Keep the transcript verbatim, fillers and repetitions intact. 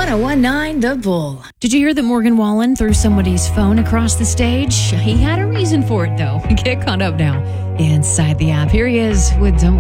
ten nineteen The Bull. Did you hear that Morgan Wallen threw somebody's phone across the stage? He had a reason for it, though. Get caught up now inside the app. Here he is with Don't